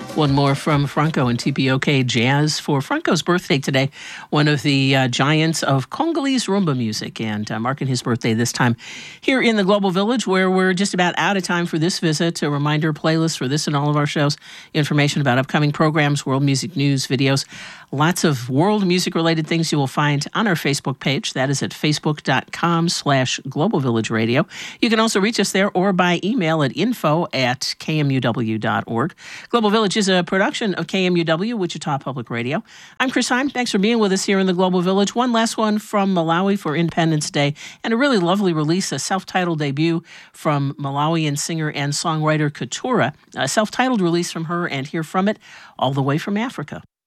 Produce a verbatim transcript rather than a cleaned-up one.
One more from Franco and T P O K Jazz for Franco's birthday today, one of the uh, giants of Congolese rumba music, and uh, marking his birthday this time here in the Global Village, where we're just about out of time for this visit. A reminder, playlist for this and all of our shows, information about upcoming programs, world music news, videos, lots of world music-related things you will find on our Facebook page. That is at facebook.com slash Global Village Radio. You can also reach us there or by email at info at kmuw.org. Global Village is a production of K M U W, Wichita Public Radio. I'm Chris Heim. Thanks for being with us here in the Global Village. One last one from Malawi for Independence Day, and a really lovely release, a self-titled debut from Malawian singer and songwriter Keturah. A self-titled release from her, and hear from it all the way from Africa.